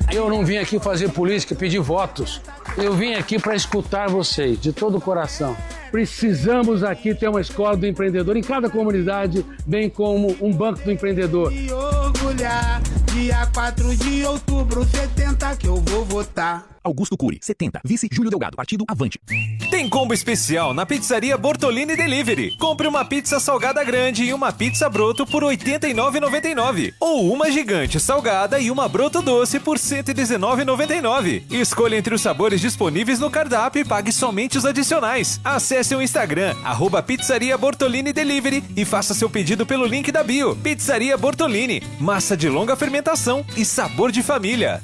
Eu não vim aqui fazer política, pedir votos. Eu vim aqui para escutar vocês, de todo o coração. Precisamos aqui ter uma escola do empreendedor em cada comunidade, bem como um banco do empreendedor. E orgulhar, dia 4 de outubro, 70 que eu vou votar. Augusto Cury, 70. Vice Júlio Delgado, Partido Avante. Tem combo especial na Pizzaria Bortolini Delivery. Compre uma pizza salgada grande e uma pizza broto por R$ 89,99. Ou uma gigante salgada e uma broto doce por R$ 119,99. Escolha entre os sabores disponíveis no cardápio e pague somente os adicionais. Acesse o Instagram, @Pizzaria Bortolini Delivery e faça seu pedido pelo link da bio. Pizzaria Bortolini. Massa de longa fermentação e sabor de família.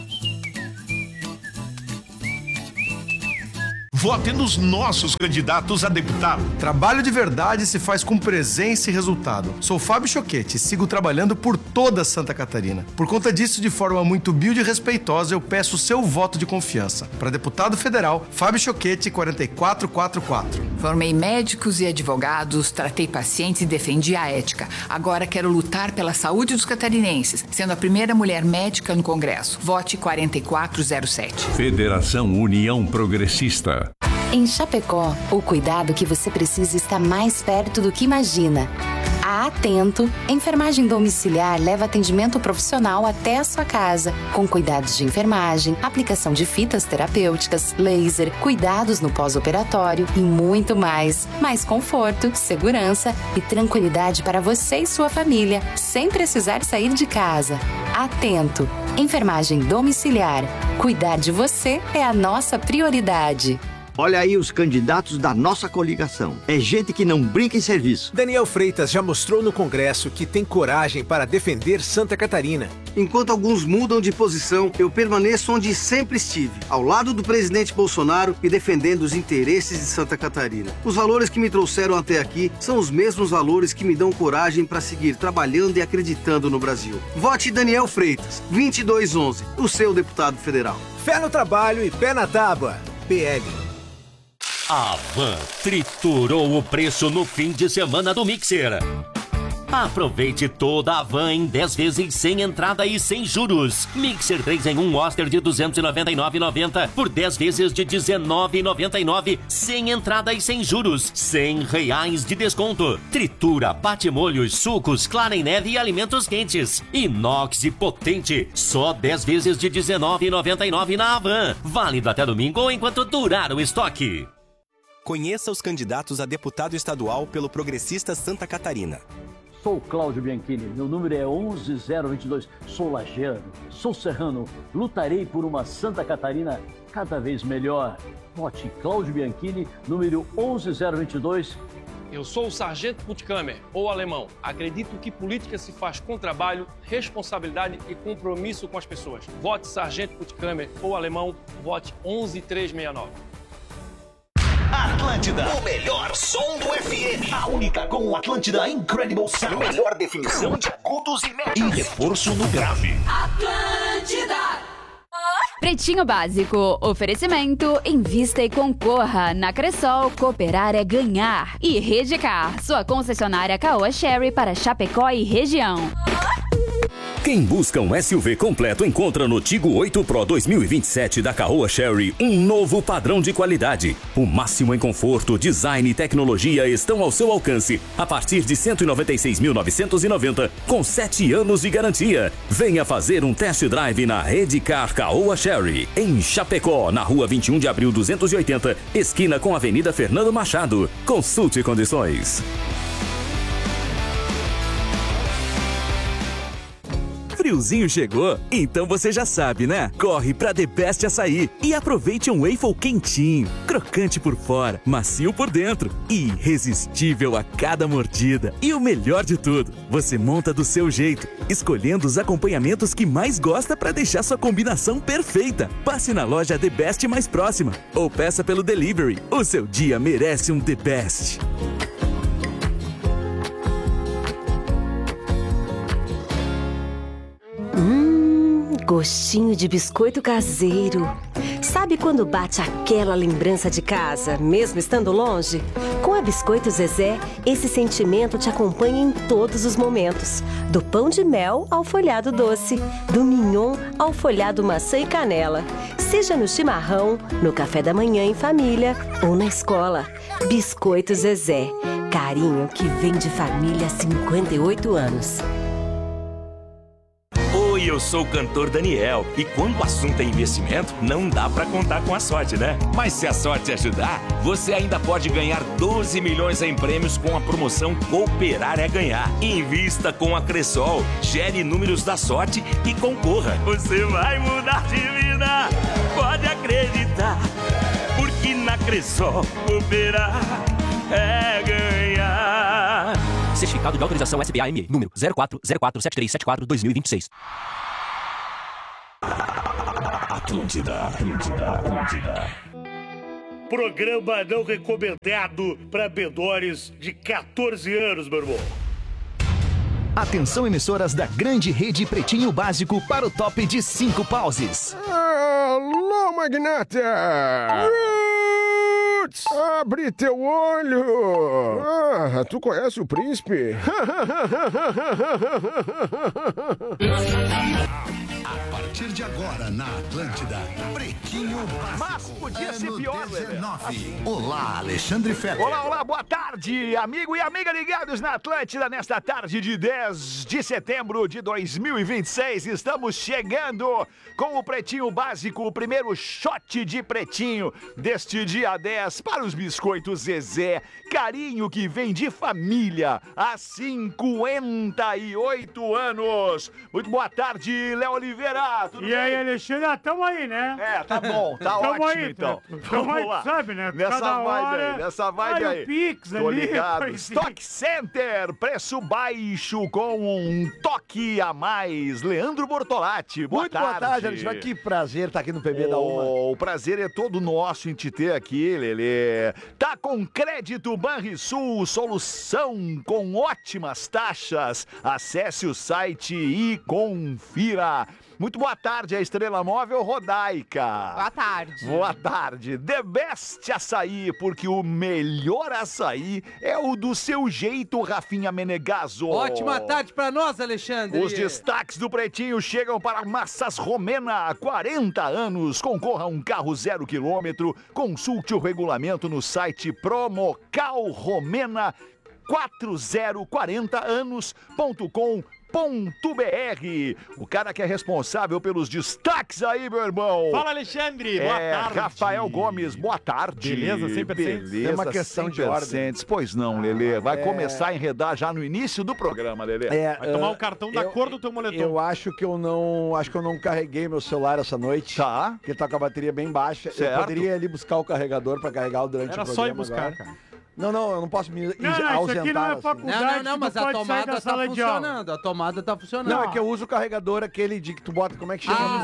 Vote nos nossos candidatos a deputado. Trabalho de verdade se faz com presença e resultado. Sou Fábio Choquete e sigo trabalhando por toda Santa Catarina. Por conta disso, de forma muito humilde e respeitosa, eu peço o seu voto de confiança. Para deputado federal, Fábio Choquete, 4444. Formei médicos e advogados, tratei pacientes e defendi a ética. Agora quero lutar pela saúde dos catarinenses, sendo a primeira mulher médica no Congresso. Vote 4407. Federação União Progressista. Em Chapecó, o cuidado que você precisa está mais perto do que imagina. A Atento, enfermagem domiciliar leva atendimento profissional até a sua casa, com cuidados de enfermagem, aplicação de fitas terapêuticas, laser, cuidados no pós-operatório e muito mais. Mais conforto, segurança e tranquilidade para você e sua família, sem precisar sair de casa. Atento, enfermagem domiciliar. Cuidar de você é a nossa prioridade. Olha aí os candidatos da nossa coligação. É gente que não brinca em serviço. Daniel Freitas já mostrou no Congresso que tem coragem para defender Santa Catarina. Enquanto alguns mudam de posição, eu permaneço onde sempre estive, ao lado do presidente Bolsonaro e defendendo os interesses de Santa Catarina. Os valores que me trouxeram até aqui são os mesmos valores que me dão coragem para seguir trabalhando e acreditando no Brasil. Vote Daniel Freitas, 2211, o seu deputado federal. Fé no trabalho e pé na tábua. PL. A Van triturou o preço no fim de semana do Mixer. Aproveite toda a Van em 10 vezes sem entrada e sem juros. Mixer 3 em 1 Oster de R$ 299,90 por 10 vezes de R$ 19,99 sem entrada e sem juros. R$100 de desconto. Tritura, bate-molhos, sucos, clara em neve e alimentos quentes. Inox e potente. Só 10 vezes de R$ 19,99 na Havan. Válido até domingo ou enquanto durar o estoque. Conheça os candidatos a deputado estadual pelo Progressista Santa Catarina. Sou Cláudio Bianchini, meu número é 11022. Sou lajeano, sou serrano, lutarei por uma Santa Catarina cada vez melhor. Vote Cláudio Bianchini, número 11022. Eu sou o Sargento Puttkamer, ou alemão. Acredito que política se faz com trabalho, responsabilidade e compromisso com as pessoas. Vote Sargento Puttkamer, ou alemão, vote 11369. Atlântida, o melhor som do FM. A única com o Atlântida Incredible Sound. Melhor definição de agudos e médios. E reforço no grave. Atlântida. Pretinho Básico. Oferecimento. Invista e concorra. Na Cressol, cooperar é ganhar. E Redcar, sua concessionária Caoa Sherry para Chapecó e região. Quem busca um SUV completo encontra no Tigo 8 Pro 2027 da Caoa Sherry um novo padrão de qualidade. O máximo em conforto, design e tecnologia estão ao seu alcance a partir de R$ 196.990 com 7 anos de garantia. Venha fazer um test drive na Redcar Caoa Sherry, em Chapecó, na rua 21 de abril 280, esquina com a Avenida Fernando Machado. Consulte condições. Friozinho chegou? Então você já sabe, né? Corre pra The Best Açaí e aproveite um waffle quentinho, crocante por fora, macio por dentro e irresistível a cada mordida. E o melhor de tudo, você monta do seu jeito, escolhendo os acompanhamentos que mais gosta para deixar sua combinação perfeita. Passe na loja The Best mais próxima ou peça pelo delivery. O seu dia merece um The Best. Gostinho de biscoito caseiro. Sabe quando bate aquela lembrança de casa, mesmo estando longe? Com a Biscoito Zezé, esse sentimento te acompanha em todos os momentos. Do pão de mel ao folhado doce, do mignon ao folhado maçã e canela. Seja no chimarrão, no café da manhã em família ou na escola. Biscoito Zezé. Carinho que vem de família há 58 anos. Oi, eu sou o cantor Daniel. E quando o assunto é investimento, não dá pra contar com a sorte, né? Mas se a sorte ajudar, você ainda pode ganhar 12 milhões em prêmios com a promoção Cooperar é Ganhar. Invista com a Cressol, gere números da sorte e concorra. Você vai mudar de vida, pode acreditar. Porque na Cressol, cooperar é ganhar. Certificado de autorização SBAME, número 04047374-2026. Atlântida. Programa não recomendado para menores de 14 anos, meu irmão. Atenção, emissoras da grande rede Pretinho Básico para o top de 5 pauses. Alô, magnata! Abre teu olho! Ah, tu conhece o príncipe? A partir de agora, na Atlântida, Pretinho Básico. Mas podia ser pior, 19. Olá, Alexandre Fetter. Olá, boa tarde, amigo e amiga ligados na Atlântida, nesta tarde de 10 de setembro de 2026. Estamos chegando com o Pretinho Básico, o primeiro shot de pretinho deste dia 10 para os biscoitos Zezé. Carinho que vem de família há 58 anos. Muito boa tarde, Léo Oliveira. Tudo bem? Aí, Alexandre? Tamo aí, né? Tá bom, tá ótimo aí, então. Tamo aí, sabe, né? Nessa vibe aí. Pix Tô ali. ligado. Stock Center, preço baixo com um toque a mais. Leandro Bortolatti, boa tarde. Muito boa tarde, Alexandre. Que prazer estar aqui no PB da Uma. O prazer é todo nosso em te ter aqui, Lelê. Tá com crédito Banrisul, solução com ótimas taxas. Acesse o site e confira. Muito boa tarde, a Estrela Móvel Rodaica. Boa tarde. Boa tarde. The Best Açaí, porque o melhor açaí é o do seu jeito, Rafinha Menegaso. Ótima tarde pra nós, Alexandre. Os destaques do Pretinho chegam para Massas Romena, 40 anos. Concorra a um carro 0 km. Consulte o regulamento no site Promocal-Romena 4040anos.com.br. O cara que é responsável pelos destaques aí, meu irmão. Fala, Alexandre. Boa tarde. Rafael Gomes, boa tarde. Beleza, 100%. Beleza, é uma questão de ordem. Pois não, Lelê. Vai começar a enredar já no início do programa, Lelê. Vai tomar o cartão da cor do teu moletom. Eu acho que eu não carreguei meu celular essa noite. Tá. Porque tá com a bateria bem baixa. Certo. Eu poderia ir ali buscar o carregador pra carregar durante o programa. Era só ir buscar, agora. cara. Não, eu não posso me ausentar. Isso aqui não é faculdade. Não, mas a tomada tá funcionando. A tomada tá funcionando. Não, é que eu uso o carregador aquele de que tu bota, como é que chama?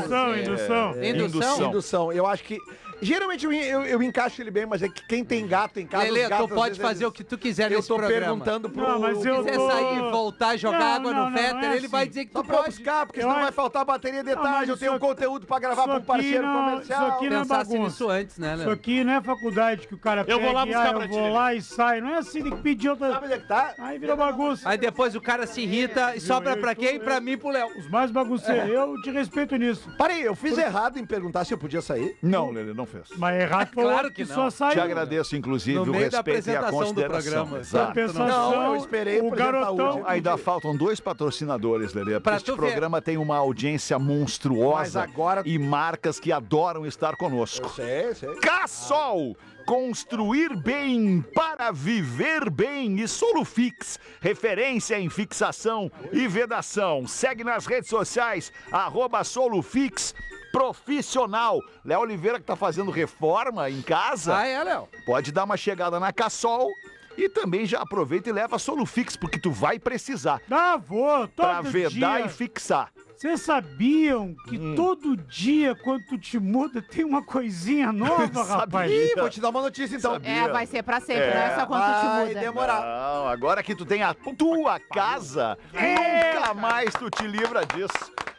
Indução. Eu acho que... Geralmente eu encaixo ele bem, mas é que quem tem gato em casa... Lelê, tu pode fazer o que tu quiser nesse programa. Eu tô perguntando pro... Não, mas se quiser sair e voltar e jogar água no Fetter, ele vai dizer que tu pode. Buscar, porque senão vai faltar bateria de tarde. Eu tenho conteúdo pra gravar pra um parceiro comercial. Isso aqui não é bagunça. Nisso antes, né, Isso aqui não é faculdade que o cara pega. Eu vou lá buscar pra ti. Eu vou lá e sai. Não é assim, tem que pedir outra... Sabe onde é que tá? Aí vira bagunça. Aí depois o cara se irrita e sobra pra quem? Pra mim e pro Léo. Os mais bagunceiros. Eu te respeito nisso. Parei, eu fiz errado em perguntar se eu podia sair? Não, Lelê, não fez. Mas errado foi claro que só não. saiu. Te agradeço, inclusive, o respeito e a consideração. Exato. Não, eu esperei o garotão. Ainda faltam 2 patrocinadores, Lelê, porque este programa tem uma audiência monstruosa e marcas que adoram estar conosco. Eu sei. Cassol! Construir bem para viver bem e Solufix, referência em fixação e vedação. Segue nas redes sociais, @Solufix Profissional. Léo Oliveira que tá fazendo reforma em casa. Ah, é, Léo? Pode dar uma chegada na Cassol. E também já aproveita e leva Solufix, porque tu vai precisar. Vou, todo pra vedar dia. E fixar. Vocês sabiam que todo dia, quando tu te muda, tem uma coisinha nova, rapaz? Ih, vou te dar uma notícia, então. Vai ser pra sempre, não é só quando tu te muda. Vai demorar. Não, agora que tu tem a tua casa, nunca mais tu te livra disso.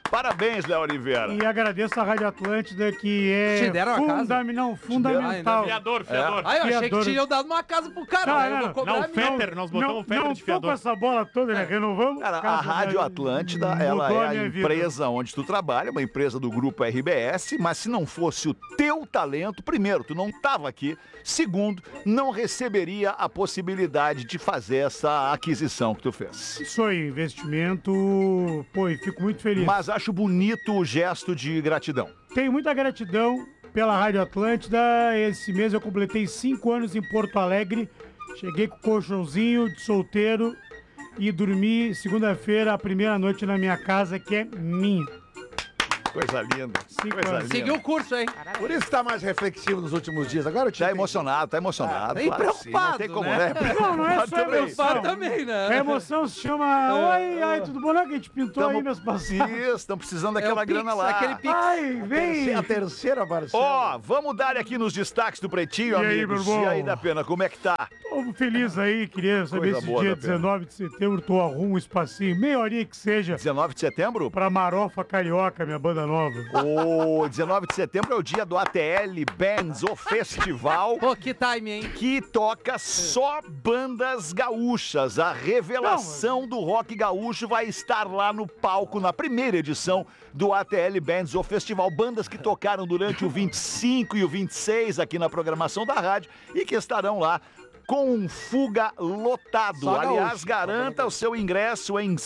Parabéns, Léo Oliveira. E agradeço a Rádio Atlântida, que é Te deram a casa? fundamental. Fiador. Ah, eu achei que tinham dado uma casa pro cara. Eu vou cobrar Não, Fetter, nós botamos o Fetter de fiador. Não, essa bola toda, né? Renovamos. Cara, a Rádio Atlântida, ela é a empresa onde tu trabalha, uma empresa do grupo RBS, mas se não fosse o teu talento, primeiro, tu não tava aqui, segundo, não receberia a possibilidade de fazer essa aquisição que tu fez. Isso aí, investimento, pô, e fico muito feliz. Mas acho bonito o gesto de gratidão. Tenho muita gratidão pela Rádio Atlântida. Esse mês eu completei 5 anos em Porto Alegre. Cheguei com colchãozinho de solteiro e dormi segunda-feira a primeira noite na minha casa, que é minha. Coisa linda. Seguiu o curso, hein? Por isso tá mais reflexivo nos últimos dias. Agora eu te Tá emocionado. Tá Claro, não tem como, né? Não é só emoção. também, né? A emoção se chama oi, tudo bom? Não, que a gente pintou aí meus passados. Isso, estão precisando daquela grana lá. Aquele pix. Ai, vem. A terceira parcela. Ó, vamos dar aqui nos destaques do Pretinho, E aí, amigos. meu irmão? E aí, da Pena, como é que tá? Tô feliz aí, queria saber Coisa se boa, dia da Pena. 19 de setembro tu arruma um espacinho, meia horinha que seja. 19 de setembro? Pra Marofa Carioca, minha banda nova. O 19 de setembro é o dia do ATL Bands, o festival. Pô, que time, hein? Que toca só bandas gaúchas. A revelação do rock gaúcho vai estar lá no palco na primeira edição do ATL Bands, o festival. Bandas que tocaram durante o 25 e o 26 aqui na programação da rádio e que estarão lá com um fuga lotado. Só Aliás, gaúcho. garanta o seu ingresso em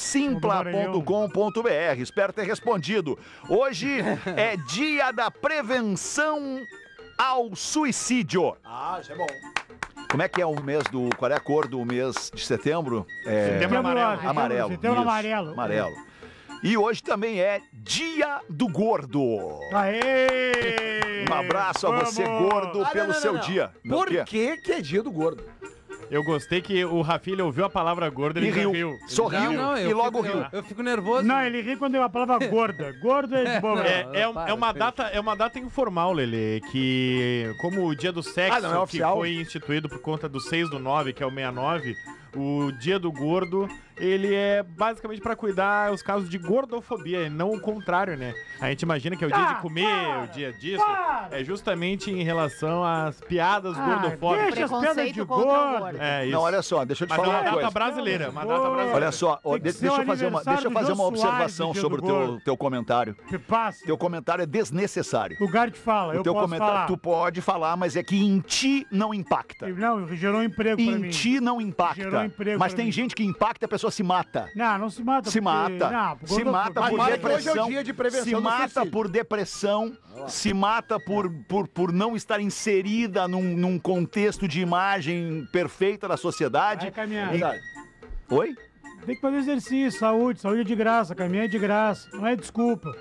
simpla.com.br. Espero ter respondido. Hoje é dia da prevenção ao suicídio. Ah, isso é bom. Como é que é o mês do... Qual é a cor do mês de setembro? Setembro amarelo. Amarelo. Setembro isso, amarelo. Amarelo. E hoje também é dia do gordo. Aê! Um abraço a você, gordo, pelo seu dia. Por que é dia do gordo? Eu gostei que o Rafinha ouviu a palavra gordo, ele E riu. riu. Sorriu e logo riu. Eu fico nervoso. Não, ele ri quando eu a palavra gorda. Gordo é de boa. É uma data informal, Lelê, que como o dia do sexo, não é que oficial? foi instituído por conta do 6/9, que é o 69, o dia do gordo, ele é basicamente pra cuidar os casos de gordofobia, e não o contrário, né? A gente imagina que é o dia de comer, o dia disso. É justamente em relação às piadas gordofóbicas. Deixa as pedras de Preconceito contra o gordo. gordo. É isso. Não, olha só, deixa eu te Mas falar é uma uma data coisa. brasileira, uma data brasileira. Olha só, ó, Tem que ser deixa o eu fazer uma aniversário do observação Jô Soares, do sobre o dia do teu comentário. Que passa. Teu comentário é desnecessário. Lugar de fala, eu O teu posso comentário, falar. tu pode falar, mas é que em ti não impacta. Não, gerou um emprego pra Em mim. ti não impacta. Gerou emprego Mas pra tem mim. gente que impacta e a pessoa se mata. Não se mata. Se mata. Se mata por Mas hoje é depressão. o dia de prevenção Se do mata suicídio. por depressão. Se mata por não estar inserida num contexto de imagem perfeita da sociedade. Vai caminhar. Verdade. Oi? Tem que fazer exercício, saúde é de graça, caminhar é de graça, não é desculpa.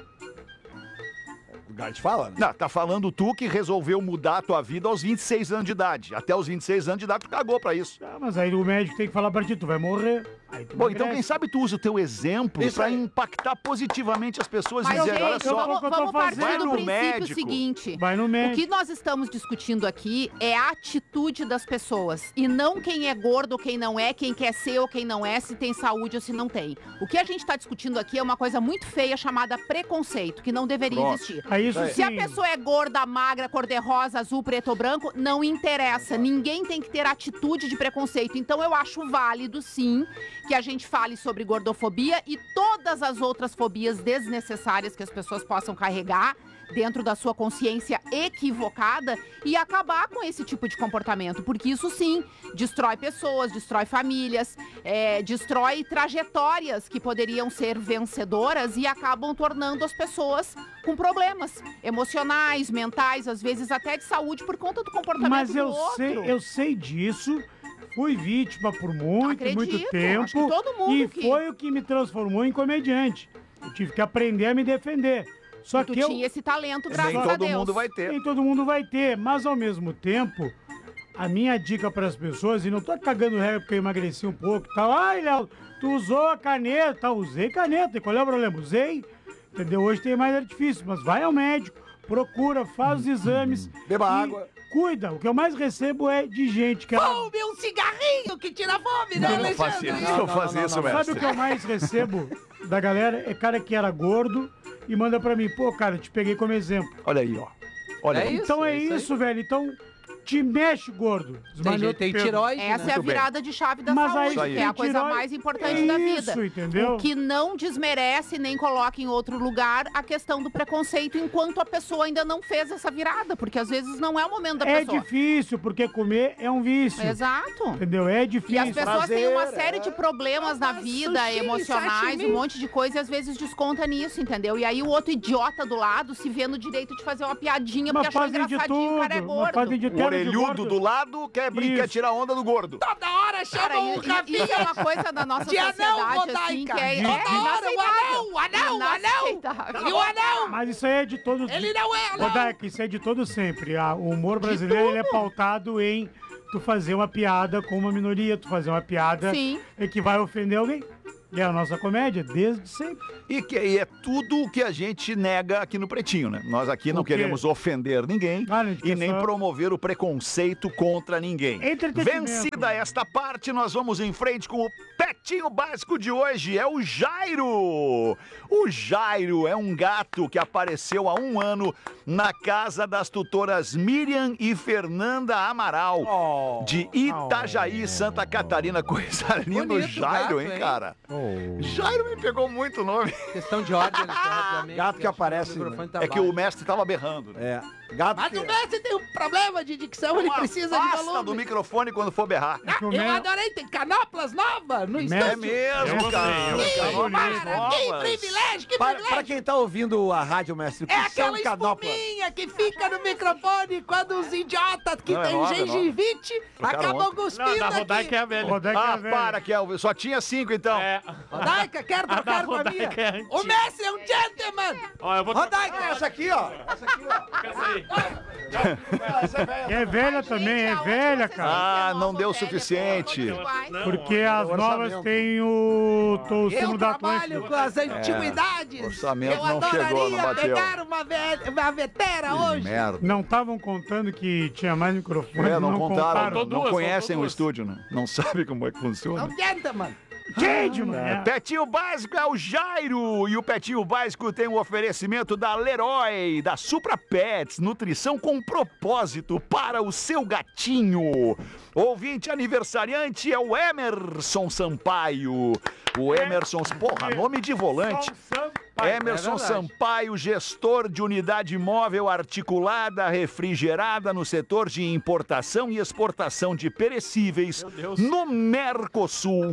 O Gart fala, né? Não, tá falando tu que resolveu mudar a tua vida aos 26 anos de idade. Até os 26 anos de idade tu cagou pra isso. Mas aí o médico tem que falar pra ti, tu vai morrer. Aí tu Bom, emagrece. então quem sabe tu usa o teu exemplo Isso pra aí. impactar positivamente as pessoas e Mas, dizer, olha gente, só, vamos partir vai do no princípio médico. seguinte. Vai no O médico. que nós estamos discutindo aqui é a atitude das pessoas. E não quem é gordo ou quem não é, quem quer ser ou quem não é, se tem saúde ou se não tem. O que a gente está discutindo aqui é uma coisa muito feia chamada preconceito, que não deveria Pronto. existir. Aí isso Se a sim. pessoa é gorda, magra, cor-de-rosa, azul, preto ou branco, não interessa. Ninguém tem que ter atitude de preconceito. Então eu acho válido, sim, que a gente fale sobre gordofobia e todas as outras fobias desnecessárias que as pessoas possam carregar dentro da sua consciência equivocada e acabar com esse tipo de comportamento, porque isso sim destrói pessoas, destrói famílias, destrói trajetórias que poderiam ser vencedoras e acabam tornando as pessoas com problemas emocionais, mentais, às vezes até de saúde por conta do comportamento Mas do outro. eu sei disso. Fui vítima por muito Acredito, tempo. acho que todo mundo e que- foi o que me transformou em comediante. Eu tive que aprender a me defender. Só Tu que eu tinha esse talento, graças Nem a todo Deus. mundo vai ter. Nem todo mundo vai ter, mas ao mesmo tempo, a minha dica para as pessoas, e não tô cagando regra porque eu emagreci um pouco e tal. Ai, Léo, tu usou a caneta. Usei caneta. E qual é o problema? Usei. Entendeu? Hoje tem mais artifício, mas vai ao médico, procura, faz os exames. Beba e água. Cuida. O que eu mais recebo é de gente que... Fume um cigarrinho que tira a fome, né, Não faço Alexandre? isso, não faço isso, Sabe mestre. o que eu mais recebo da galera? É cara que era gordo e manda pra mim. Pô, cara, te peguei como exemplo. Olha aí, ó. Olha aí. Então é isso, velho. Então, te mexe, gordo. Tem tiroide, Essa né? é a Muito bem. virada de chave da Mas aí, saúde, que é a coisa tiroide- mais importante é da vida. isso, entendeu? O que não desmerece nem coloca em outro lugar a questão do preconceito enquanto a pessoa ainda não fez essa virada, porque às vezes não é o momento da É pessoa. difícil, porque comer é um vício. Exato. Entendeu? É difícil. E as pessoas têm uma Prazer, série de problemas na vida, sushi, emocionais, sashimi. um monte de coisa, e às vezes desconta nisso, entendeu? E aí o outro idiota do lado se vê no direito de fazer uma piadinha Mas porque achou fazem de engraçadinho, o cara é tudo. Mas gordo. fazem de O tela de orelhudo gordo. do lado quer tirar onda do gordo. Toda hora Cara, chama um isso é uma coisa da nossa de anão, sociedade, assim, Rodaica. que é Toda hora, o anão. inaceitável. E o anão? Mas isso aí é de todos. Ele não é anão. Rodaica, isso é de todo sempre. O humor brasileiro ele é pautado em tu fazer uma piada com uma minoria, tu fazer uma piada Sim. que vai ofender alguém. E é a nossa comédia, desde sempre. E é tudo o que a gente nega aqui no Pretinho, né? Nós aqui não O quê? queremos ofender ninguém Ah, a gente e quer nem só- promover o preconceito contra ninguém. Entretenimento. Vencida esta parte, nós vamos em frente com o Pretinho Básico de hoje. É o Jairo. O Jairo é um gato que apareceu há 1 ano na casa das tutoras Miriam e Fernanda Amaral, de Itajaí, Santa Catarina. Coisa linda, o Bonito Jairo, gato, hein, hein? cara? Jairo me pegou muito o nome. Questão de ordem, rapidamente. Gato que aparece, O microfone tá É que o baixo. mestre tava berrando. Né? É. Gato Mas que... o mestre tem um problema de dicção, ele precisa de Afasta volume. do microfone quando for berrar. É que o Eu Mel- adorei, tem canoplas novas no Mestre- É instante. mesmo, cara. Para, que privilégio, que Pra privilégio. quem tá ouvindo a rádio, mestre, o que É são aquela canoplas? espuminha que fica no microfone quando os idiotas que Não, é tem nova, é gengivite Trocaram acabam ontem. cuspindo Da aqui. Rodaica é a velha. Rodaica é Ah, velho. para, Kelvin. Só tinha 5, então. É. Rodaica, quer da trocar com a minha? Rodaica é antiga. O mestre é um gentleman. Ó, eu vou Rodaica, Essa aqui, ó. Essa aqui, ó. Essa aí. Essa é velha. É velha também, é velha, cara. Ah, não deu o suficiente. Porque as novas têm o sumo eu da trabalho Atlântica. com as antiguidades. orçamento eu não chegou, não adoraria bateu. pegar uma vetera hoje. Merda. Não estavam contando que tinha mais microfone. É, não contaram. Faltou Não duas, conhecem faltou o duas. estúdio, né? Não sabem como é que É funciona. um gentleman. Gente, mano. Petinho Básico é o Jairo. E o Petinho Básico tem um oferecimento da Leroy, da Supra Pets, nutrição com propósito para o seu gatinho. Ouvinte aniversariante é o Emerson Sampaio. O Emerson, porra, nome de volante. Emerson Sampaio, gestor de unidade móvel articulada, refrigerada no setor de importação e exportação de perecíveis no Mercosul.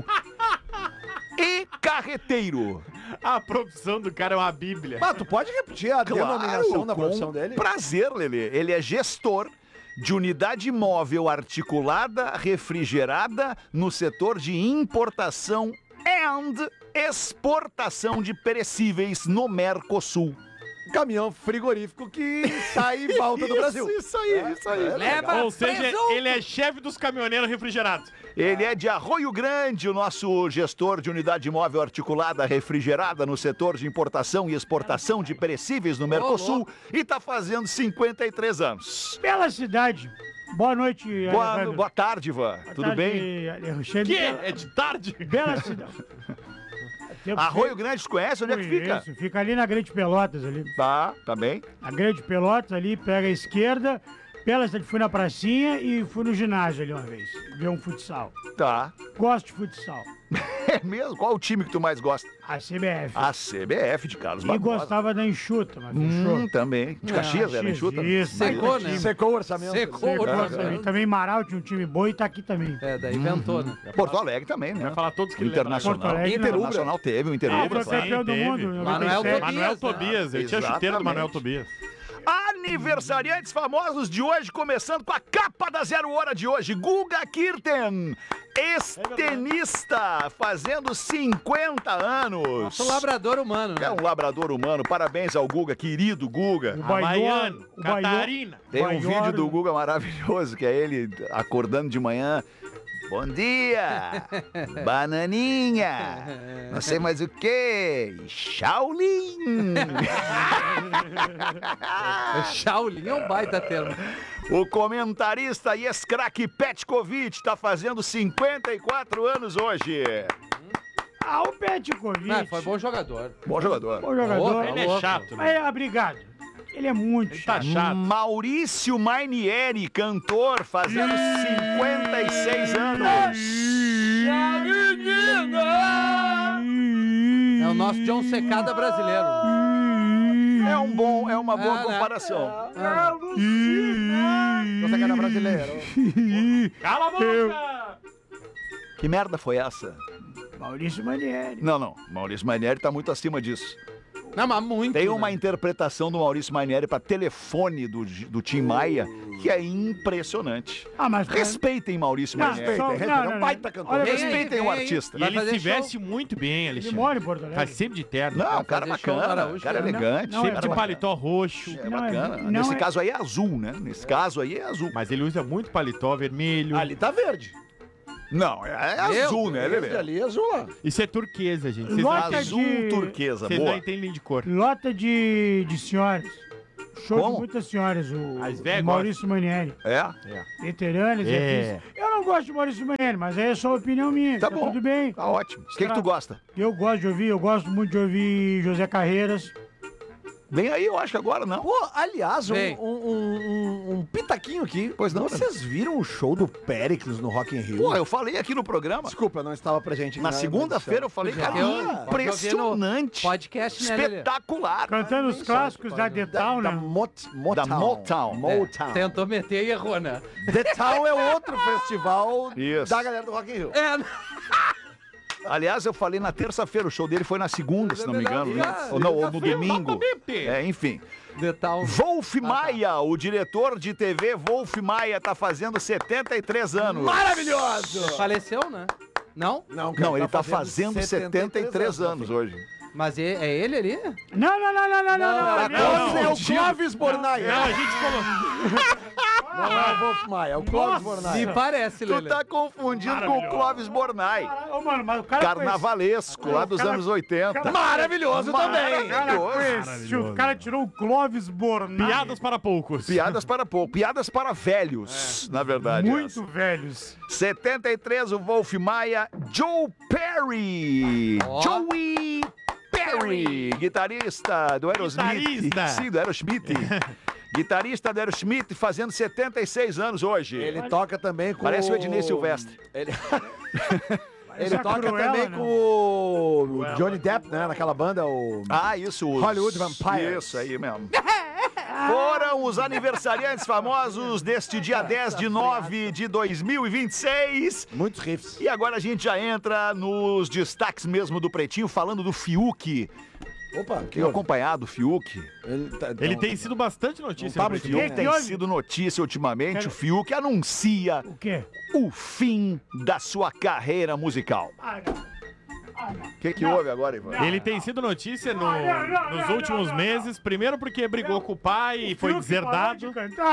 E carreteiro. A profissão do cara é uma bíblia. Mas tu pode repetir a denominação da profissão dele? Prazer, Lelê. Ele é gestor de unidade móvel articulada, refrigerada no setor de importação e exportação de perecíveis no Mercosul. Caminhão frigorífico que sai e volta do Brasil. Isso aí, isso aí. Leva Ou seja, presunto. ele é chefe dos caminhoneiros refrigerados. Ele é de Arroio Grande, o nosso gestor de unidade móvel articulada refrigerada no setor de importação e exportação de perecíveis no Mercosul e tá fazendo 53 anos. Bela cidade. Boa noite, Alejandro. Boa tarde, Ivan. Tudo bem? Alexandre. Que? É de tarde? Bela cidade. Arroio Grande, você conhece? Onde é que fica? Isso, fica ali na Grande Pelotas ali. Tá bem. A Grande Pelotas ali, pega a esquerda. Bela cidade, fui na pracinha e fui no ginásio ali uma vez. Ver um futsal. Tá. Gosto de futsal. É mesmo? Qual o time que tu mais gosta? A CBF. A CBF de Carlos E Barbosa. gostava da enxuta, mas fechou. Também. De Caxias, era enxuta? Isso, Secou, né? Secou o orçamento. Secou o E também Marau tinha um time bom e tá aqui também. É, daí inventou, né? Porto Alegre também, né? Vai falar todos que O lembram. Internacional. Porto Alegre, não. Internacional teve, o Ah, Interubra. foi campeão do teve. mundo. em Manuel 97. Manuel Tobias. Eu tinha chuteiro do Manuel Tobias. Aniversariantes famosos de hoje, começando com a capa da 0 Hora de hoje. Guga Kirten, ex-tenista, fazendo 50 anos. Sou labrador humano, né? É um labrador humano. Parabéns ao Guga, querido Guga. O Baiano, Havaiano, Catarina. Tem um Baiano. vídeo do Guga maravilhoso, que é ele acordando de manhã. Bom dia! Bananinha! Não sei mais o que! Shaolin! Shaolin é um baita termo. O comentarista e ex-craque Petkovic tá fazendo 54 anos hoje. O Petkovic. Não, foi bom jogador. Bom jogador. Bom jogador. Ele é chato, Mas, obrigado. Ele é muito Tá chato. Maurício Mainieri, cantor, fazendo 56 anos. É o nosso John Secada brasileiro. É uma boa comparação. John Secada brasileiro. Cala a boca! Que merda foi essa? Maurício Manieri. Não. Maurício Mainieri tá muito acima disso. Não, mas muito. Tem uma interpretação do Maurício Mainieri para telefone do Tim Maia que é impressionante. Mas respeitem Maurício Mainieri. É um baita cantor. Respeitem o artista. E ele se veste muito bem, Alexandre. Ele mora em Porto Alegre. Tá sempre de terno. Não, cara bacana, cara elegante. Sempre de paletó roxo. É bacana. Nesse caso aí é azul, né? Nesse caso aí é azul. Mas ele usa muito paletó vermelho. Ali tá verde. Não, é azul, né, Lelê? Ali é azul lá. Isso é turquesa, gente. Azul turquesa, Vocês boa. não entendem de cor. Lota de senhoras. Show Como? de muitas senhoras, As o velhas Maurício Manieri. É? Veteranas, Eu não gosto de Maurício Manieri, mas aí é só a opinião minha. Tá bom. Tudo bem. Tá ótimo. O que tu gosta? Eu gosto muito de ouvir José Carreiras. Vem aí, eu acho, agora não. Pô, aliás, um pitaquinho aqui. Pois não, Vocês viram o show do Péricles no Rock in Rio? Pô, eu falei aqui no programa. Desculpa, eu não estava presente. Na segunda-feira eu falei, cara, impressionante. Podcast, né, Lelê? Espetacular. Cantando os clássicos da The Town, né? Da Motown. Tentou meter e errou, né? The Town é outro festival Isso. da galera do Rock in Rio. Aliás, eu falei na terça-feira, o show dele foi na segunda, se não me engano. Ou no domingo. Enfim. Wolf Maia, o diretor de TV Wolf Maia, tá fazendo 73 anos. Maravilhoso! Faleceu, né? Não? Não, ele tá fazendo 73 anos hoje. Mas é ele ali? Não. É o Clóvis Bornai. Não, a gente colocou. Não é o Wolf Maia, é o Clóvis Bornai. Me parece, Tu Lelê. tá confundindo com o Clóvis Bornai. Mano, mas o cara Carnavalesco, lá dos anos 80. Maravilhoso também. O cara tirou o Clóvis Bornai. Piadas para poucos. Piadas para pouco. Piadas para velhos, na verdade. Muito velhos. 73, o Wolf Maia. Joe Perry. Joey Perry, guitarrista do Aerosmith. Sim, do Aerosmith. Guitarrista do Aerosmith, fazendo 76 anos hoje. Ele toca também com Parece o Ednei Silvestre. Ele toca também com o Johnny Depp, né? Naquela banda, o... Isso. Hollywood Vampires. Isso aí mesmo. Foram os aniversariantes famosos deste dia 10 de 9 de 2026. Muitos riffs. E agora a gente já entra nos destaques mesmo do Pretinho, falando do Fiuk. Opa, Tenho acompanhado o Fiuk. Ele tem sido bastante notícia. O Fiuk tem sido notícia ultimamente. O Fiuk anuncia o quê? O fim da sua carreira musical. O que houve agora, Ivan? Ele tem sido notícia nos últimos meses. Primeiro porque brigou com o pai e foi deserdado.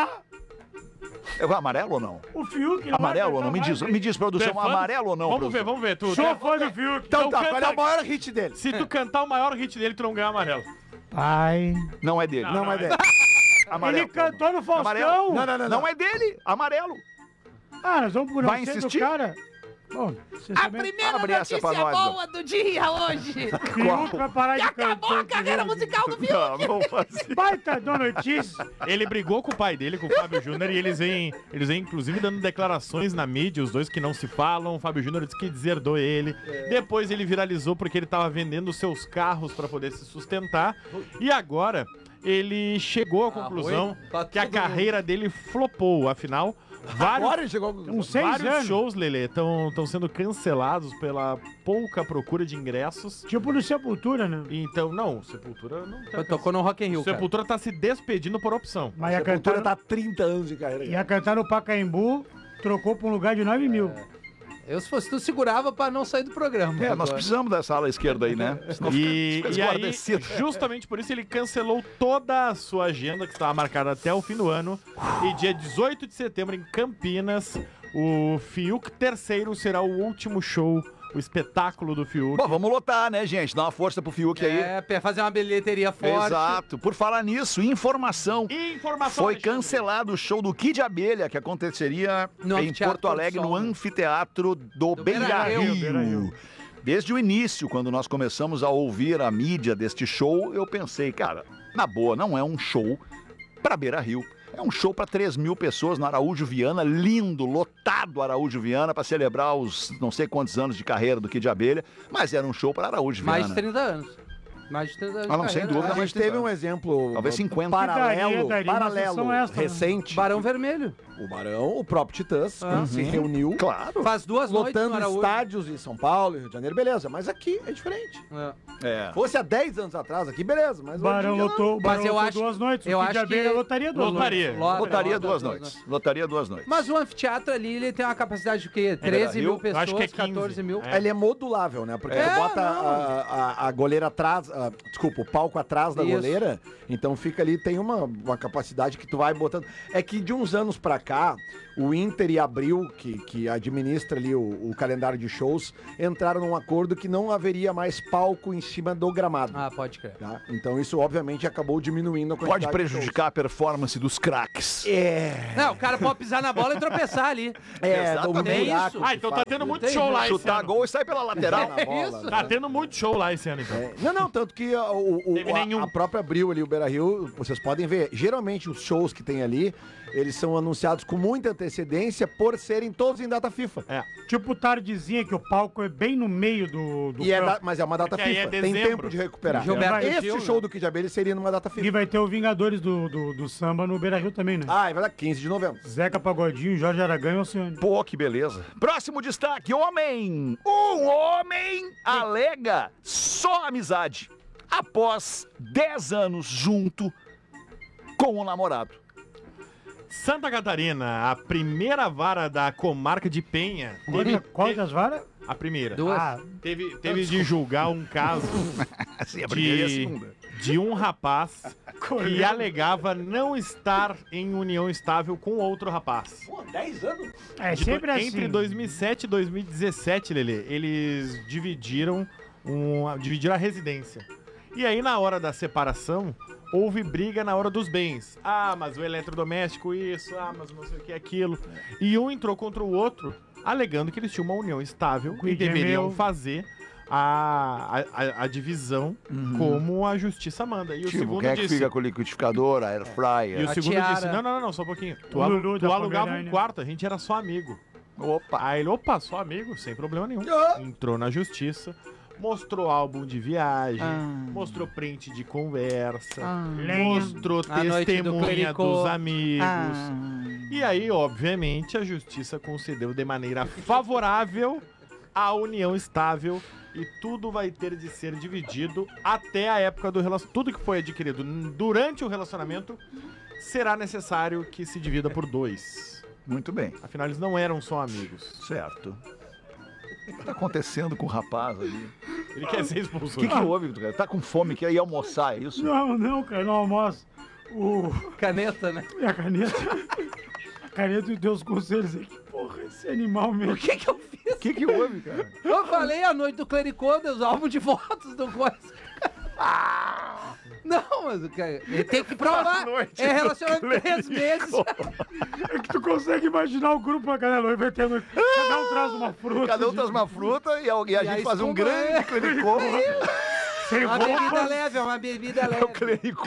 É o amarelo ou não? O Fiuk. Amarelo ou não? Me diz, produção, amarelo ou não? Vamos ver. Sou fã do Fiuk. Então tá, qual é o maior hit dele? Se tu cantar o maior hit dele, tu não ganha amarelo. Pai. Não é dele. Não é dele. Amarelo. Ele cantou no Faustão. Amarelo. Não é dele. Amarelo. Nós vamos por Vai insistir? cara. Bom, a primeira notícia boa do dia hoje. Fiuk vai parar de cantar. Acabou a carreira musical do Fiuk. Não fazer. Baita da notícia. Ele brigou com o pai dele, com o Fábio Júnior, e eles vêm inclusive dando declarações na mídia, os dois que não se falam. O Fábio Júnior disse que deserdou ele. Depois ele viralizou porque ele tava vendendo seus carros para poder se sustentar. E agora ele chegou à conclusão que a carreira dele flopou. Afinal, vários shows, Lelê, estão sendo cancelados pela pouca procura de ingressos. Tipo no Sepultura, né? Então, não, Sepultura não tá. Tocou no Rock in Rio, Sepultura tá se despedindo por opção. Mas Sepultura tá há 30 anos de carreira. Ia cantar no Pacaembu, trocou pra um lugar de 9 mil. Eu, se fosse tu, segurava pra não sair do programa. Nós precisamos dessa ala esquerda aí, né? E aí, justamente por isso, ele cancelou toda a sua agenda, que estava marcada até o fim do ano. E dia 18 de setembro, em Campinas, o Fiuk III será o último show, o espetáculo do Fiuk. Bom, vamos lotar, né, gente? Dá uma força pro Fiuk aí. Pra fazer uma bilheteria forte. Exato. Por falar nisso, informação. Foi Alexandre. cancelado o show do Kid Abelha, que aconteceria em Porto Alegre, no Anfiteatro do Beira-Rio. Desde o início, quando nós começamos a ouvir a mídia deste show, eu pensei, cara, na boa, não é um show pra Beira-Rio. É um show para 3 mil pessoas no Araújo Viana, lindo, lotado Araújo Viana, para celebrar os não sei quantos anos de carreira do Kid de Abelha, mas era um show para Araújo Viana. Mais de 30 anos. Mais de 30 anos. Ah, não, sem dúvida. A gente teve um exemplo talvez 50. paralelo extra, recente. Barão Vermelho. O Barão, o próprio Titãs, se reuniu. Claro. Faz 2 noites no lotando Araújo. estádios em São Paulo, Rio de Janeiro, beleza. Mas aqui é diferente. Fosse há 10 anos atrás aqui, beleza. Mas Barão lotou, mas eu acho 2 noites. Eu o Kid de acho que Abelha lotaria 2 noites. Lotaria 2 noites. Lotaria 2 noites. Mas o anfiteatro ali, ele tem uma capacidade de quê? 13 mil pessoas, acho que é 14 mil. Ele é modulável, né? Porque tu bota a goleira atrás, desculpa, o palco atrás da goleira, então fica ali, tem uma capacidade que tu vai botando. É que de uns anos pra cá, o Inter e Abril, que administra ali o calendário de shows, entraram num acordo que não haveria mais palco em cima do gramado. Ah, pode crer. Tá? Então isso, obviamente, acabou diminuindo a quantidade Pode prejudicar a performance dos craques. Não, o cara pode pisar na bola e tropeçar ali. Exatamente. É isso. Ah, então tá tendo muito show lá esse Chutar ano. gol e sair pela lateral. Isso. Tá tendo muito show lá esse ano, então. Não, tanto que a própria Abril ali, o Beira-Rio, vocês podem ver, geralmente os shows que tem ali, eles são anunciados com muita antecedência por serem todos em data FIFA. Tipo tardezinha, que o palco é bem no meio do campo. Mas é uma data Porque aí FIFA, é tem dezembro. tempo de recuperar. Gilberto Esse Gil, show né? do Kid de Abelha seria numa data FIFA. E vai ter o Vingadores do samba no Beira-Rio também, né? Ah, vai dar 15 de novembro. Zeca Pagodinho, Jorge Aragão e Alcione. Pô, que beleza. Próximo destaque, homem. Um homem alega só amizade após 10 anos junto com o namorado. Santa Catarina, a primeira vara da comarca de Penha. Qual das varas? A primeira. 2. Teve de julgar um caso Sim, a primeira e a segunda. de um rapaz que alegava não estar em união estável com outro rapaz. Pô, 10 anos? É sempre assim. Entre 2007 e 2017, Lelê, eles dividiram a residência. E aí, na hora da separação, houve briga na hora dos bens. Ah, mas o eletrodoméstico isso, mas não sei o que aquilo. E um entrou contra o outro, alegando que eles tinham uma união estável e deveriam fazer a divisão como a justiça manda. E o segundo quem é disse... que fica com o liquidificador, a air fryer? E o segundo disse, não, só um pouquinho. Tu alugava um quarto, a gente era só amigo. Opa. Aí ele, só amigo, sem problema nenhum. Entrou na justiça, mostrou álbum de viagem, mostrou print de conversa, mostrou testemunha dos amigos. E aí, obviamente, a justiça concedeu de maneira favorável a união estável e tudo vai ter de ser dividido até a época do relacionamento. Tudo que foi adquirido durante o relacionamento será necessário que se divida por 2. Muito bem. Afinal, eles não eram só amigos. Certo. O que tá acontecendo com o rapaz ali? Ele quer ser expulso. O que houve, cara? Tá com fome, quer ir almoçar, é isso? Não, cara, não almoço. Caneta, né? A caneta. A caneta e os teus conselhos aí. Que porra, esse animal mesmo. O que eu fiz? O que houve, cara? Eu falei a noite do Clericô, os álbuns de fotos do coisa. Não, mas cara, ele tem que provar. É relacionamento 3 meses. É que tu consegue imaginar o grupo pra cada noite, vai ter noite. Cada um traz uma fruta. Cada um traz uma fruta e a gente faz um grande clericô. Uma bebida leve, é uma bebida leve. É o clericô.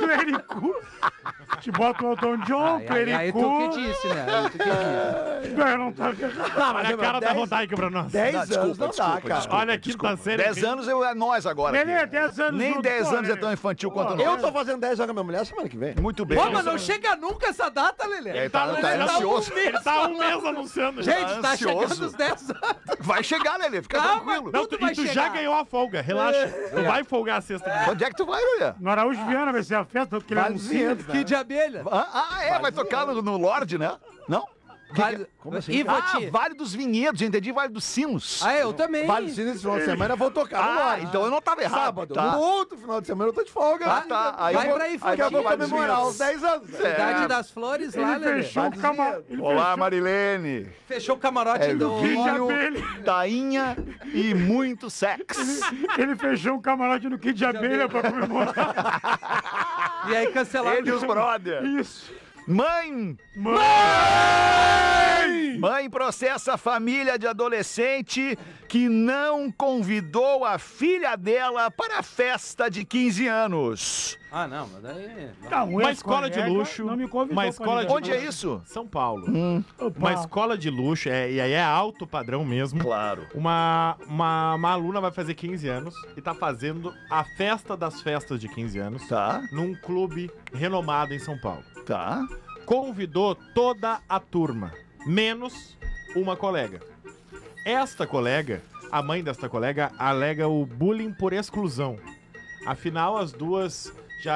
Te bota o Elton John, clericô. Aí tu que disse, né? Aí tu que disse. Não, não tá... Olha a cara da Rodaica pra nós. 10 anos não dá, cara. Olha aqui, tá sério. 10 anos é nós agora. Beleza, 10 anos. Nem 10 anos é tão infantil quanto nós. Eu tô fazendo 10 anos com a minha mulher semana que vem. Muito bem. Pô, mas não chega nunca essa data, Lelê. Ele tá ansioso. Ele tá 1 mês anunciando. Gente, tá chegando os 10 anos. Vai chegar, Lelê, fica tranquilo. Não, e tu já ganhou a folga, relaxa. Tu vai folgar a sexta. Onde é que tu vai, Lelê? No Araújo Viana vai ser a festa, porque ele anuncia. Que de abelha. Vai tocar no Lorde, né? Não? Como assim? Ivoti. Vale dos Vinhedos, eu entendi Vale dos Sinos. Eu também. Vale dos Sinos esse final de semana eu vou tocar no Lorde. Então eu não tava errado. Sábado. Tá. No outro final de semana eu tô de folga. Aí vai eu pra aí, Porque eu vou Vale dos comemorar Vinhedos. os 10 anos. Cidade das Flores lá, Ele Lelê. fechou o camarote. Olá, Marilene. Fechou o camarote do... Vinho, tainha e muito sexo. Ele fechou um camarote no Kid de Abelha pra comemorar. E aí cancelaram. Ele e os brother. Isso. Mãe! Mãe processa a família de adolescente que não convidou a filha dela para a festa de 15 anos. Ah, não, mas daí... Uma escola de luxo. Não me convidou. Uma escola de Onde luxo. é isso? São Paulo. Uma escola de luxo, e aí é alto padrão mesmo. Claro. Uma aluna vai fazer 15 anos e tá fazendo a festa das festas de 15 anos. Tá. Num clube renomado em São Paulo. Tá. Convidou toda a turma, menos uma colega. Esta colega, a mãe desta colega, alega o bullying por exclusão. Afinal, as duas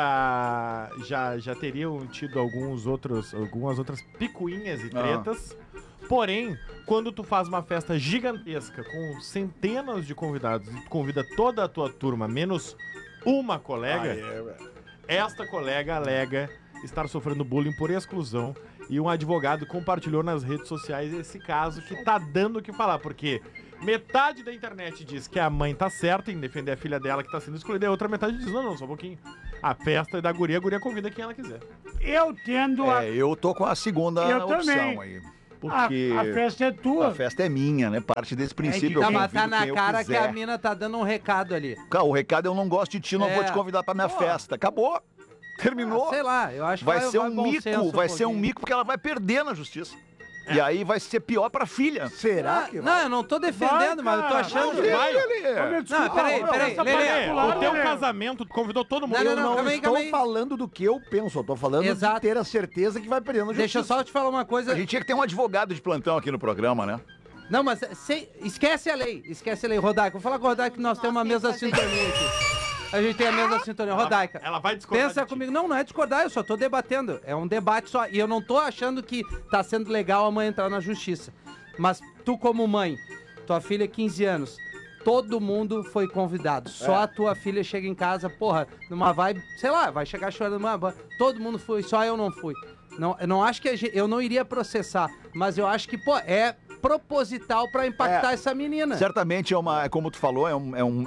já teriam tido algumas outras picuinhas e tretas. Porém, quando tu faz uma festa gigantesca com centenas de convidados e tu convida toda a tua turma, menos uma colega, esta colega alega estar sofrendo bullying por exclusão e um advogado compartilhou nas redes sociais esse caso que tá dando o que falar, porque metade da internet diz que a mãe tá certa em defender a filha dela que tá sendo excluída, e a outra metade diz, não, só um pouquinho. A festa é da guria, a guria convida quem ela quiser. Eu tendo a... Eu tô com a segunda opção também. aí. Porque A festa é tua. a festa é minha, né? Parte desse princípio. Tá, eu mas tá convido na quem eu cara que quiser. a mina tá dando um recado ali. Cara, o recado é eu não gosto de ti, não É. vou te convidar pra minha festa. Acabou. Terminou. Sei lá, eu acho que vai ser um bom mico, senso vai um ser um pouquinho. mico porque ela vai perder na justiça. E aí vai ser pior pra filha. Será que Não, eu não tô defendendo, mas eu tô achando que vai. Não, peraí, Lelê. O teu casamento, tu convidou todo mundo. Eu não calma aí, estou calma aí. falando do que eu penso, eu tô falando Exato. de ter a certeza que vai perder na justiça. Deixa eu só te falar uma coisa. A gente tinha que ter um advogado de plantão aqui no programa, né? Não, mas esquece a lei, Rodaica. Vou falar com o Rodaica que nós temos uma mesma sintonia aqui. A gente tem a mesma sintonia. Rodaica, Ela vai discordar. pensa comigo. Não é discordar, eu só tô debatendo. É um debate só. E eu não tô achando que tá sendo legal a mãe entrar na justiça. Mas tu, como mãe, tua filha 15 anos, todo mundo foi convidado. Só a tua filha chega em casa, porra, numa vibe, sei lá, vai chegar chorando numa... Todo mundo foi, só eu não fui. Não, eu não acho que eu não iria processar, mas eu acho que, pô, é proposital pra impactar essa menina. Certamente como tu falou, é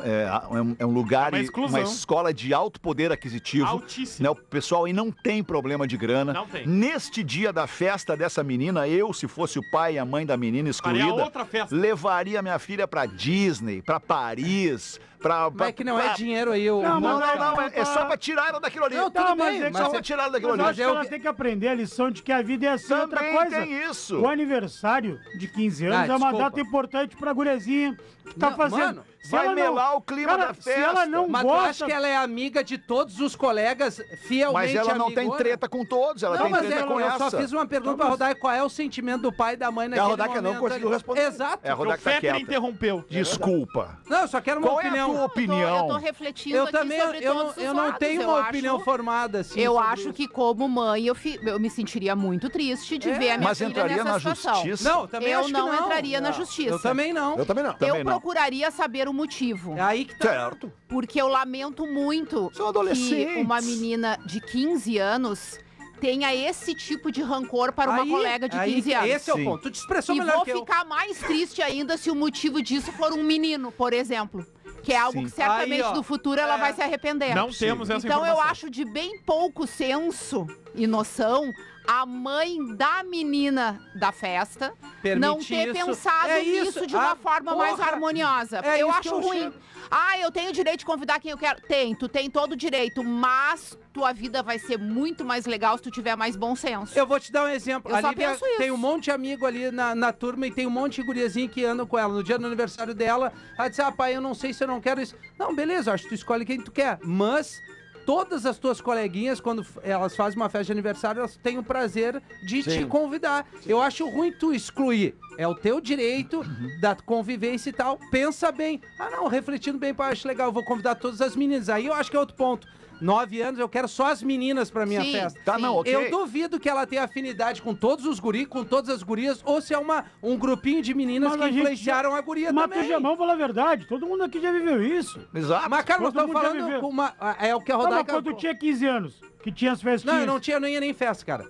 um lugar, Uma exclusão. uma escola de alto poder aquisitivo. Altíssimo. Né? O pessoal aí não tem problema de grana. Não tem. Neste dia da festa dessa menina, eu, se fosse o pai e a mãe da menina Faria excluída, outra festa. levaria minha filha pra Disney, pra Paris, Mas é que não é dinheiro aí, o... Não, é só pra tirar ela daquilo ali. Não, tudo bem, é mas só pra tirar ela daquilo Mas eu ali. acho que ela tem que aprender a lição de que a vida é assim. Outra Também coisa, tem isso. o aniversário de 15 anos é uma desculpa. data importante pra gurezinha que tá Não, fazendo. mano, Se vai ela não- melar o clima da Se ela festa. não Mas tu gosta... acha que ela é amiga de todos os colegas fielmente Mas ela não tem amigona? treta com todos, ela Não, tem mas treta com eu essa. só fiz uma pergunta pra Rodaica, qual é o sentimento do pai e da mãe naquele Rodaica não momento conseguiu ali? responder. Exato. É, a O Rodaica tá Fetter quieta. interrompeu. Desculpa. Não, eu só quero uma Qual é a opinião. tua opinião? Eu tô refletindo Eu aqui também, sobre todos os eu não lados. tenho Eu uma acho- opinião formada, assim. Eu sobre acho isso. que como mãe eu me sentiria muito triste de ver a minha Mas filha entraria nessa na situação. justiça? Não, também Eu acho que não não. entraria na Não. justiça. Eu também não. Eu também não. Também Eu não. procuraria saber o motivo. É aí que tá. Certo. Porque eu lamento muito São adolescentes. que uma menina de 15 anos tenha esse tipo de rancor para uma Aí- colega de aí 15 anos. Esse é o Sim. ponto. Tu te expressou E melhor vou que eu. ficar mais triste ainda se o motivo disso for um menino, por exemplo. Que é algo Sim. que certamente Aí, ó, no futuro ela vai se arrepender. Não temos essa Então eu informação. acho de bem pouco senso e noção a mãe da menina da festa não Permite ter isso. pensado É nisso isso. de uma Ah, forma mais porra. harmoniosa. É eu isso acho que eu ruim. chego. Eu tenho o direito de convidar quem eu quero. Tu tem todo o direito, mas tua vida vai ser muito mais legal se tu tiver mais bom senso. Eu vou te dar um exemplo. Eu A só Lívia penso isso. tem um monte de amigo ali na turma e tem um monte de guriazinho que andam com ela. No dia do aniversário dela, ela disse, pai, eu não sei se eu não quero isso. Não, beleza, acho que tu escolhe quem tu quer. Mas todas as tuas coleguinhas, quando elas fazem uma festa de aniversário, elas têm o prazer de te convidar. Eu acho ruim tu excluir. É o teu direito da convivência e tal. Pensa bem. Não, refletindo bem, pai, acho legal, eu vou convidar todas as meninas. Aí eu acho que é outro ponto. 9 anos, eu quero só as meninas pra minha Sim, festa. Tá, não, ok. Eu duvido que ela tenha afinidade com todos os guris, com todas as gurias, ou se é um grupinho de meninas Mas que a gente influenciaram a guria Mas também. tu já vamos falar a verdade. Todo mundo aqui já viveu isso. Exato. Mas, cara, nós Todo estamos mundo já falando viveu. com uma... É o que a Tá, mas Rodaica... quando tu tinha 15 anos, que tinha as festinhas... Não, eu não ia nem em festa, cara.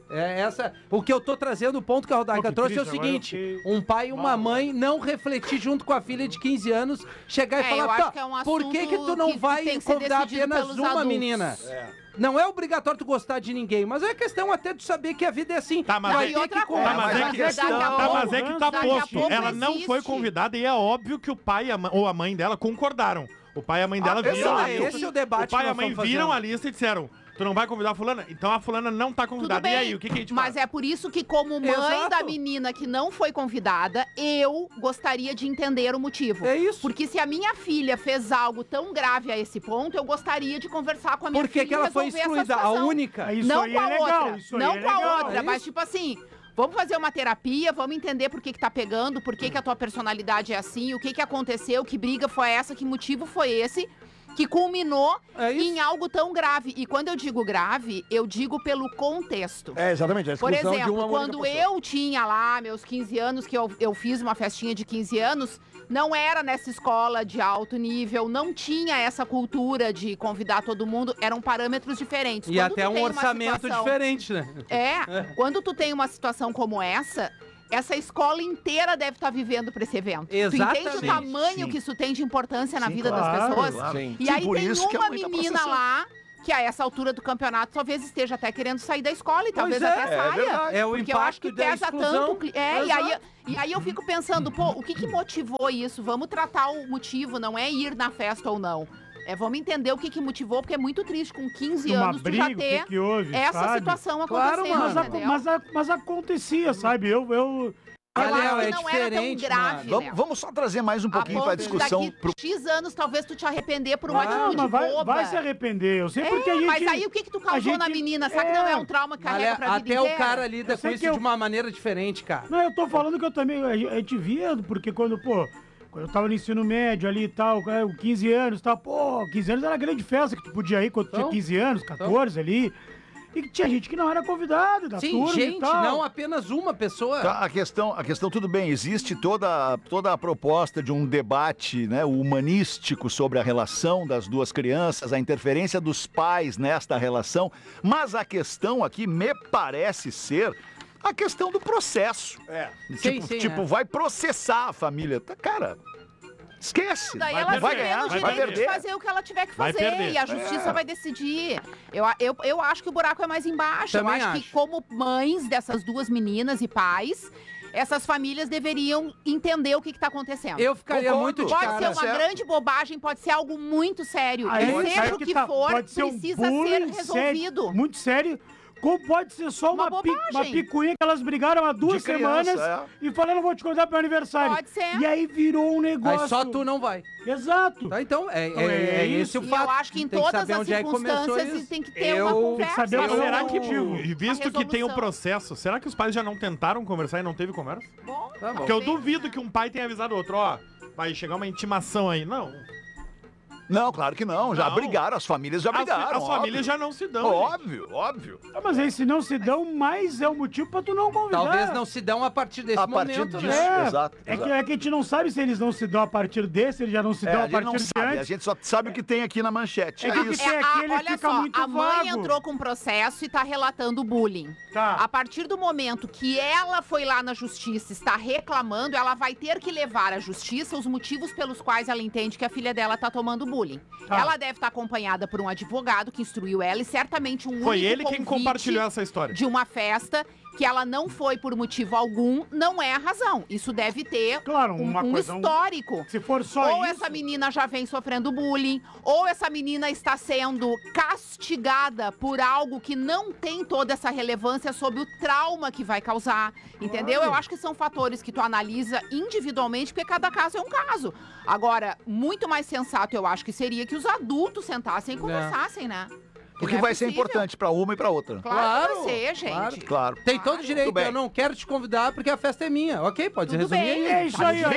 O que eu tô trazendo, o ponto que a Rodaica Pô, que trouxe é o triste, agora seguinte: eu fiquei um pai e uma mãe não refletir junto com a filha de 15 anos, chegar e eu falar, acho "Tá, que é um por que assunto tu não que vai tem que ser convidar decidido apenas pelos uma adultos." menina? Não é obrigatório tu gostar de ninguém, mas é questão até de saber que a vida é assim. Tá, mas vai é ter que conviver. mas é que tá posto. Ela não foi convidada e é óbvio que o pai ou a mãe dela concordaram. O pai e a mãe dela viram a lista. Esse é o debate. O pai e a mãe viram a lista e disseram: tu não vai convidar a fulana? Então a fulana não tá convidada. Tudo bem, e aí, o que a gente mas faz? é por isso que, como mãe Exato. da menina que não foi convidada, eu gostaria de entender o motivo. É isso. Porque se a minha filha fez algo tão grave a esse ponto, eu gostaria de conversar com a minha Por filha que ela e foi resolver essa excluída? A situação. única? Isso Não aí com a é legal, outra. isso aí Não é com a legal. outra, É mas isso. tipo assim... Vamos fazer uma terapia, vamos entender por que tá pegando, por que a tua personalidade é assim, o que aconteceu, que briga foi essa, que motivo foi esse, que culminou em algo tão grave. E quando eu digo grave, eu digo pelo contexto. É, exatamente. A Por exclusão de exemplo, uma única quando pessoa. eu tinha lá meus 15 anos, que eu fiz uma festinha de 15 anos, não era nessa escola de alto nível, não tinha essa cultura de convidar todo mundo, eram parâmetros diferentes. E Quando até tu um tem uma orçamento situação- diferente, né? Quando tu tem uma situação como essa escola inteira deve estar vivendo pra esse evento. Tu entende o Exatamente. tamanho Sim. que isso tem de importância na Sim, vida claro, das pessoas? claro. Sim. E Sim, aí por tem isso que a uma mãe tá menina processando. lá que a essa altura do campeonato talvez esteja até querendo sair da escola e talvez é, até é saia. verdade. É o porque eu acho que impacto da pesa exclusão. tanto. E aí eu fico pensando, pô, o que motivou isso? Vamos tratar o motivo, não é ir na festa ou não. Vamos entender o que motivou, porque é muito triste com 15 Uma anos tu briga, já ter que houve, essa sabe? situação Claro, acontecendo, entendeu? mas acontecia, sabe? Eu acho que é não era tão diferente, grave, Vamos, Léo. vamos só trazer mais um pouquinho pra discussão. Daqui X anos, talvez tu te arrepender por uma atitude mas vai, boba. vai se arrepender. Eu sei porque a gente... Mas aí o que tu causou na menina? Sabe que não é um trauma que carrega pra vida Até inteira? o cara lida Eu com sei isso que eu- de uma maneira diferente, cara. Não, eu tô falando que eu também... A gente via, porque quando eu tava no ensino médio ali e tal, 15 anos e tal, 15 anos era a grande festa que tu podia ir quando tu tinha 15 anos, 14 ali. E que tinha gente que não era convidado da Sim, turma e gente, tal. não apenas uma pessoa. Tá, a questão, tudo bem, existe toda a proposta de um debate, né, humanístico sobre a relação das duas crianças, a interferência dos pais nesta relação, mas a questão aqui me parece ser a questão do processo. Vai processar a família. Cara, esquece. Daí vai, ela vai tem ganhar, o vai direito de perder. fazer o que ela tiver que Vai fazer. perder. E a justiça vai decidir. Eu acho que o buraco é mais embaixo. Também eu acho que, como mães dessas duas meninas e pais, essas famílias deveriam entender o que está acontecendo. Eu ficaria muito de Pode cara. ser uma grande bobagem, pode ser algo muito sério. Aí, E seja o que for, pode ser um precisa ser bullying resolvido. sério, muito sério. Como pode ser só uma bobagem. picuinha que elas brigaram há 2 De criança, semanas e falaram, vou te convidar pro meu aniversário. Pode ser. E aí virou um negócio. Aí só tu não vai. Exato. Tá, então, é esse o E fato. eu acho que em Tem que todas saber as onde é que começou circunstâncias isso. tem que ter uma conversa. saber Mas qual é o será que, motivo. visto que tem um resolução. processo, será que os pais já não tentaram conversar e não teve conversa? Bom, Porque eu duvido que um pai tenha avisado o outro, vai chegar uma intimação aí. Não. Não, claro que não. Já Não. brigaram, as famílias já brigaram. As famílias já não se dão. Óbvio. Mas aí se não se dão, mais é o motivo pra tu não convidar. Talvez não se dão a partir desse A partir momento, disso, né? exato. É que a gente não sabe se eles não se dão a partir desse, eles já não se dão a a gente não partir de sabe, antes. a gente só sabe o que tem aqui na manchete. É que isso. tem aquele olha fica só, muito a mãe vago. entrou com um processo e tá relatando o bullying. Tá. A partir do momento que ela foi lá na justiça e está reclamando, ela vai ter que levar à justiça os motivos pelos quais ela entende que a filha dela tá tomando bullying. Tá. Ela deve estar acompanhada por um advogado que instruiu ela e certamente um Foi único ele quem convite compartilhou essa história. de uma festa que ela não foi por motivo algum, não é a razão. Isso deve ter uma um coisa, histórico. Se for só Ou isso... essa menina já vem sofrendo bullying, ou essa menina está sendo castigada por algo que não tem toda essa relevância sobre o trauma que vai causar, entendeu? Eu acho que são fatores que tu analisa individualmente, porque cada caso é um caso. Agora, muito mais sensato eu acho que seria que os adultos sentassem e conversassem, né? Porque Não é vai ser possível. importante pra uma e pra outra. Claro que vai ser, gente. Claro. Tem todo direito, Tudo bem. eu não quero te convidar porque a festa é minha. Ok, pode Tudo resumir bem, aí. É isso aí, ó.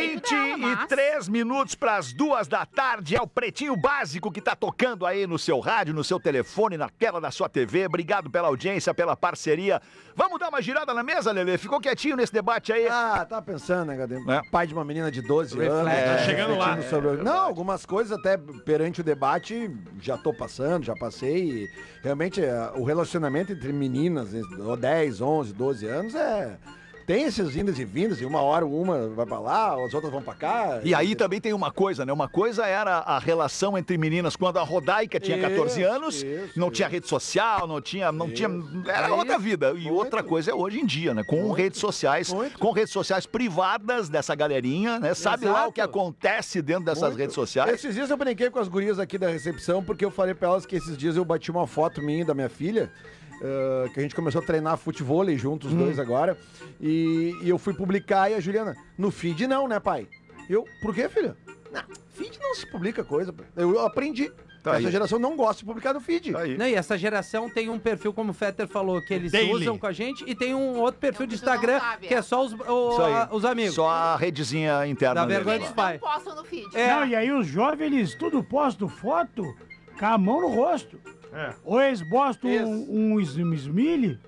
23 minutos para as 2 da tarde. É o Pretinho Básico que tá tocando aí no seu rádio, no seu telefone, na tela da sua TV. Obrigado pela audiência, pela parceria. Vamos dar uma girada na mesa, Lelê? Ficou quietinho nesse debate aí? Tava pensando, né, Gadê? Pai de uma menina de 12 anos. Tá chegando lá. refletindo sobre- Não, algumas coisas até perante o debate já tô passando, já passei. E realmente o relacionamento entre meninas, 10, 11, 12 anos, Tem esses indas e vindas, e uma hora uma vai pra lá, as outras vão pra cá. E aí também tem uma coisa, né? Uma coisa era a relação entre meninas quando a Rodaica tinha 14 anos, não tinha rede social, não tinha. Era outra vida. E outra coisa é hoje em dia, né? Com redes sociais, com redes sociais privadas dessa galerinha, né? Sabe lá o que acontece dentro dessas redes sociais. Esses dias eu brinquei com as gurias aqui da recepção, porque eu falei pra elas que esses dias eu bati uma foto minha e da minha filha. Que a gente começou a treinar futevôlei juntos, os dois agora. E eu fui publicar e a Juliana, no feed não, né, pai? Por quê, filha? Não, feed não se publica coisa. Eu aprendi. Essa geração não gosta de publicar no feed. Não, e essa geração tem um perfil, como o Fetter falou, que eles Daily. usam com a gente, e tem um outro perfil de Instagram, que é só os amigos. Só a redezinha interna. Da vergonha dos pais. Não postam no feed. Não, e aí os jovens, eles tudo postam foto com a mão no rosto. Ou eles postam um smile,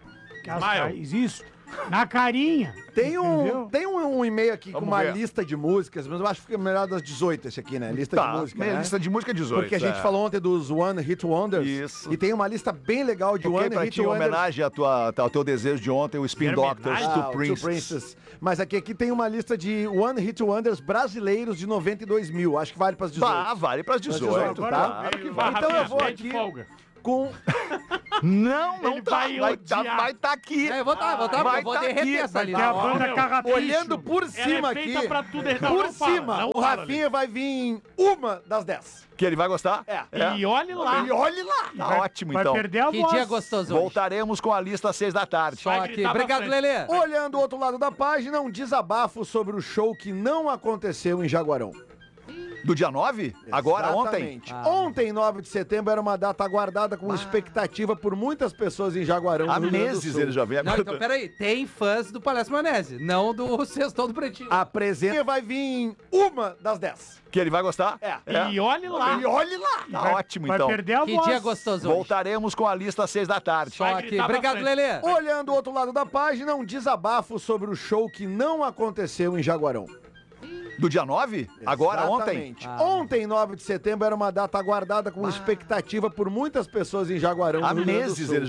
isso, na carinha. Tem um e-mail aqui com uma lista de músicas, mas eu acho que fica melhor das 18 esse aqui, né? Lista de música, né? Lista de música 18. Porque a gente falou ontem dos One Hit Wonders. Isso. E tem uma lista bem legal de One Hit Wonders. Em homenagem ao teu desejo de ontem, o Spin Doctors, to Princess. Mas aqui tem uma lista de One Hit Wonders brasileiros de 92 mil. Acho que vale pras 18. Vale pras 18, tá? Claro que vale. Então eu vou aqui com... Não tá. Vai tá aqui. Eu vou derreter essa lista. A banda Carrapicho. Olhando por cima aqui. Pra tudo, Por cima, o Rafinha vai vir em uma das 10. Que ele vai gostar? E olhe lá. Tá ótimo, vai então. perder a Que voz. dia gostoso hoje. Voltaremos com a lista às 6 da tarde. Só aqui. Obrigado, Lelê. Olhando o outro lado da página, um desabafo sobre o show que não aconteceu em Jaguarão. Do dia 9? Agora, ontem? Ontem, 9 de setembro, era uma data aguardada com expectativa por muitas pessoas em Jaguarão. Há meses ele já vem. Não, então peraí, tem fãs do Palestra Manese, não do Sextou do Pretinho. A presença vai vir em uma das 10. Que ele vai gostar? E olhe lá. Tá ótimo, então. Vai perder a Que voz. dia gostoso hoje. Voltaremos com a lista às 6 da tarde. Só aqui. Obrigado, Lelê. Olhando o outro lado da página, um desabafo sobre o show que não aconteceu em Jaguarão. Do dia 9? Agora, ontem? Ontem, 9 de setembro, era uma data aguardada com expectativa por muitas pessoas em Jaguarão. Há meses ele